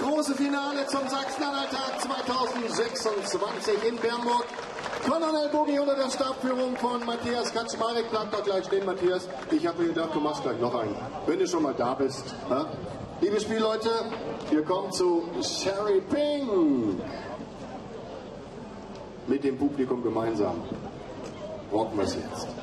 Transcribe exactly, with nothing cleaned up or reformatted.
große Finale zum Sachsen-Anhalt-Tag zweitausendsechsundzwanzig in Bernburg. Colonel Boogie unter der Stabführung von Matthias Kaczmarek. Bleib doch gleich stehen, Matthias. Ich habe mir gedacht, du machst gleich noch einen, wenn du schon mal da bist. Ja? Liebe Spielleute, wir kommen zu Sherry Ping. Mit dem Publikum gemeinsam rocken wir es jetzt.